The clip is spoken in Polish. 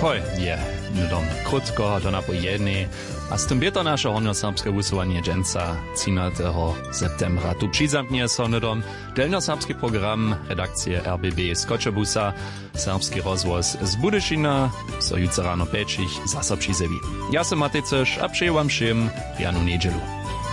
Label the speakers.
Speaker 1: Ahoj, je nudom krótko do napojednej, a z tym bieto nasze hornjoserbske wusowanie dżęca 13. septembra. Tu přizamknie so nudom delnjoserbski program redakcije RBB z Kočobusa, serbski rozvoz z Budyšina, so jutro rano pečich zasa přizevi. Ja sam Matej Coś, a přeju vám všem pijanu nedželu.